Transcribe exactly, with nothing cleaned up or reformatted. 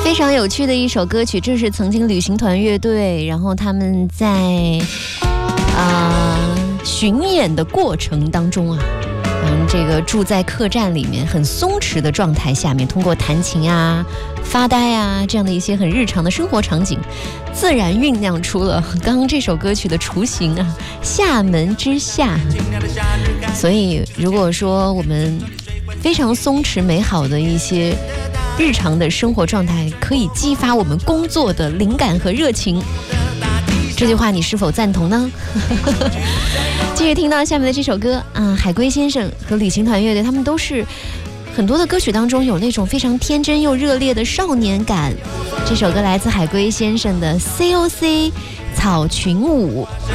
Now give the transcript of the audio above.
非常有趣的一首歌曲，这是曾经旅行团乐队，然后他们在啊、呃、巡演的过程当中啊，嗯，这个住在客栈里面很松弛的状态下面，通过弹琴啊、发呆啊这样的一些很日常的生活场景，自然酝酿出了刚刚这首歌曲的雏形啊，厦门之夏。所以如果说我们非常松弛美好的一些日常的生活状态可以激发我们工作的灵感和热情，这句话你是否赞同呢？继续听到下面的这首歌啊，海龟先生和旅行团乐队，他们都是很多的歌曲当中有那种非常天真又热烈的少年感。这首歌来自海龟先生的 C O C 草裙舞。